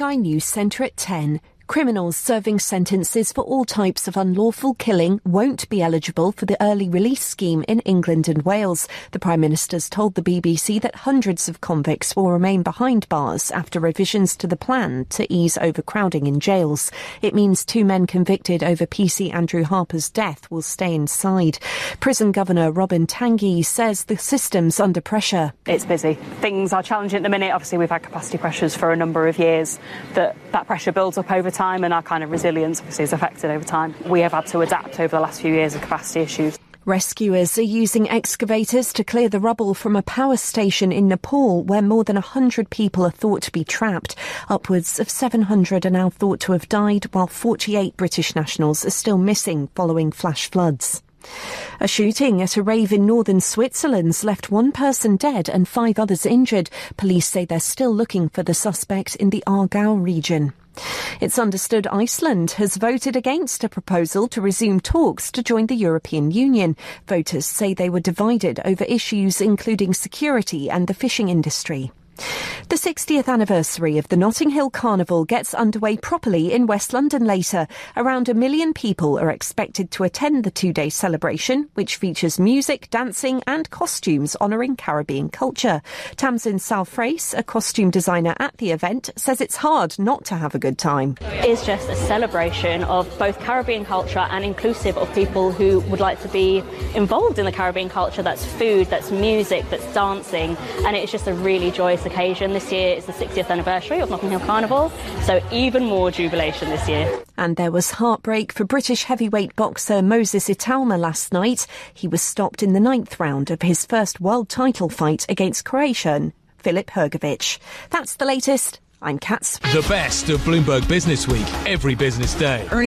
Sky News Centre at 10. Criminals serving sentences for all types of unlawful killing won't be eligible for the early release scheme in England and Wales. The Prime Minister's told the BBC that hundreds of convicts will remain behind bars after revisions to the plan to ease overcrowding in jails. It means 2 men convicted over PC Andrew Harper's death will stay inside. Prison Governor Robin Tanguy says the system's under pressure. It's busy. Things are challenging at the minute. Obviously, we've had capacity pressures for a number of years. That pressure builds up over time, and our kind of resilience obviously is affected over time. We have had to adapt over the last few years of capacity issues. Rescuers are using excavators to clear the rubble from a power station in Nepal where more than 100 people are thought to be trapped. Upwards of 700 are now thought to have died, while 48 British nationals are still missing following flash floods. A shooting at a rave in northern Switzerland's left 1 person dead and 5 others injured. Police say they're still looking for the suspect in the Aargau region. It's understood Iceland has voted against a proposal to resume talks to join the European Union. Voters say they were divided over issues including security and the fishing industry. The 60th anniversary of the Notting Hill Carnival gets underway properly in West London later. Around 1 million people are expected to attend the 2-day celebration, which features music, dancing and costumes honouring Caribbean culture. Tamsin Salfrace, a costume designer at the event, says it's hard not to have a good time. It's just a celebration of both Caribbean culture and inclusive of people who would like to be involved in the Caribbean culture. That's food, that's music, that's dancing, and it's just a really joyous occasion. This year is the 60th anniversary of Notting Hill Carnival, so even more jubilation this year. And there was heartbreak for British heavyweight boxer Moses Italma last night. He was stopped in the 9th round of his first world title fight against Croatian Filip Hrgović. That's the latest. I'm Kat. The best of Bloomberg Business Week every business day.